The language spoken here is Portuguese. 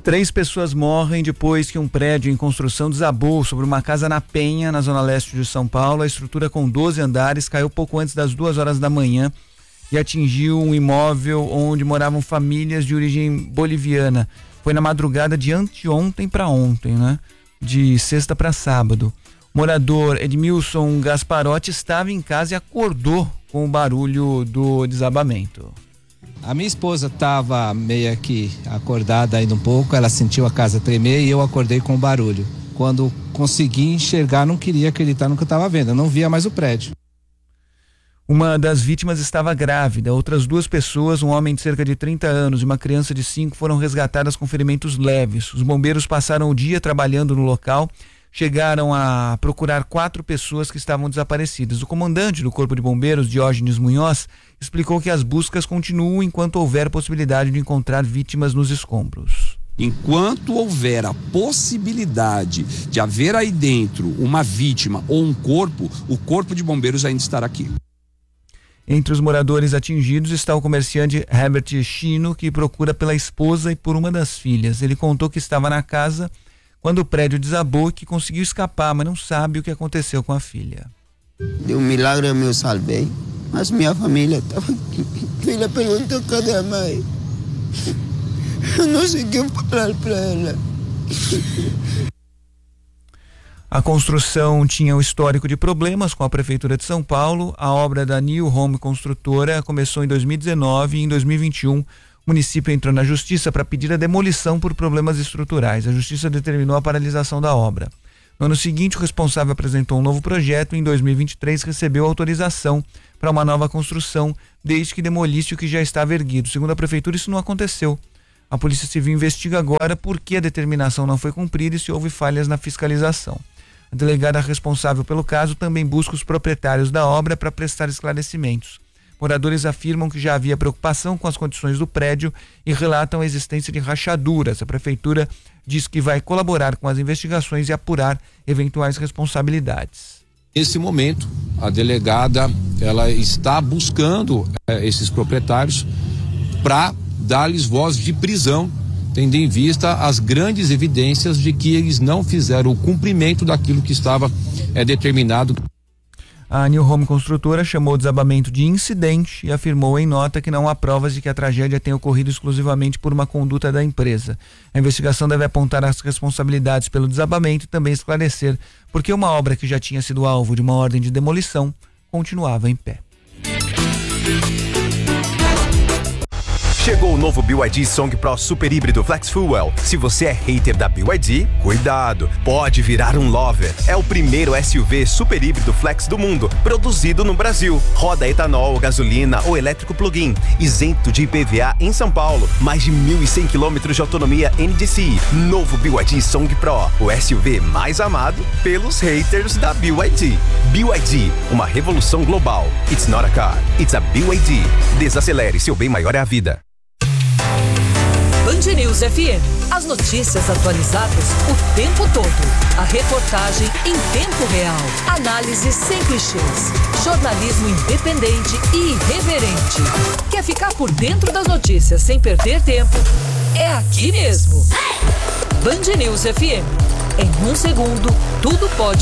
3 pessoas morrem depois que um prédio em construção desabou sobre uma casa na Penha, na zona leste de São Paulo. A estrutura, com 12 andares, caiu pouco antes das 2h da manhã e atingiu um imóvel onde moravam famílias de origem boliviana. Foi na madrugada de anteontem para ontem, né? De sexta para sábado. O morador Edmilson Gasparotti estava em casa e acordou com o barulho do desabamento. A minha esposa estava meio que acordada ainda um pouco, ela sentiu a casa tremer e eu acordei com o barulho. Quando consegui enxergar, não queria acreditar no que eu estava vendo, eu não via mais o prédio. Uma das vítimas estava grávida. Outras 2 pessoas, um homem de cerca de 30 anos e uma criança de 5, foram resgatadas com ferimentos leves. Os bombeiros passaram o dia trabalhando no local. Chegaram a procurar 4 pessoas que estavam desaparecidas. O comandante do Corpo de Bombeiros, Diógenes Munhoz, explicou que as buscas continuam enquanto houver possibilidade de encontrar vítimas nos escombros. Enquanto houver a possibilidade de haver aí dentro uma vítima ou um corpo, o Corpo de Bombeiros ainda estará aqui. Entre os moradores atingidos está o comerciante Herbert Chino, que procura pela esposa e por uma das filhas. Ele contou que estava na casa quando o prédio desabou e que conseguiu escapar, mas não sabe o que aconteceu com a filha. De um milagre eu me salvei, mas minha família estava aqui. Filha perguntou cadê a mãe. Eu não sei o que falar para ela. A construção tinha um histórico de problemas com a Prefeitura de São Paulo. A obra da New Home Construtora começou em 2019 e em 2021 o município entrou na justiça para pedir a demolição por problemas estruturais. A justiça determinou a paralisação da obra. No ano seguinte, o responsável apresentou um novo projeto e em 2023 recebeu autorização para uma nova construção, desde que demolisse o que já estava erguido. Segundo a Prefeitura, isso não aconteceu. A Polícia Civil investiga agora por que a determinação não foi cumprida e se houve falhas na fiscalização. A delegada responsável pelo caso também busca os proprietários da obra para prestar esclarecimentos. Moradores afirmam que já havia preocupação com as condições do prédio e relatam a existência de rachaduras. A Prefeitura diz que vai colaborar com as investigações e apurar eventuais responsabilidades. Nesse momento, a delegada ela está buscando esses proprietários para dar-lhes voz de prisão, tendo em vista as grandes evidências de que eles não fizeram o cumprimento daquilo que estava determinado. A New Home Construtora chamou o desabamento de incidente e afirmou em nota que não há provas de que a tragédia tenha ocorrido exclusivamente por uma conduta da empresa. A investigação deve apontar as responsabilidades pelo desabamento e também esclarecer por que uma obra que já tinha sido alvo de uma ordem de demolição continuava em pé. Chegou o novo BYD Song Pro Super Híbrido Flex Fuel. Se você é hater da BYD, cuidado, pode virar um lover. É o primeiro SUV super híbrido flex do mundo, produzido no Brasil. Roda etanol, gasolina ou elétrico plug-in, isento de IPVA em São Paulo. Mais de 1.100 km de autonomia NDCi. Novo BYD Song Pro, o SUV mais amado pelos haters da BYD. BYD, uma revolução global. It's not a car, it's a BYD. Desacelere, seu bem maior é a vida. Band News FM. As notícias atualizadas o tempo todo. A reportagem em tempo real. Análise sem clichês. Jornalismo independente e irreverente. Quer ficar por dentro das notícias sem perder tempo? É aqui mesmo. Band News FM. Em 1 segundo, tudo pode